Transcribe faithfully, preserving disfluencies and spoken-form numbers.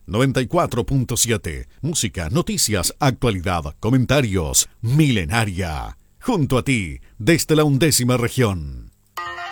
noventa y cuatro punto siete. Música, noticias, actualidad, comentarios. Milenaria. Junto a ti, desde la undécima región.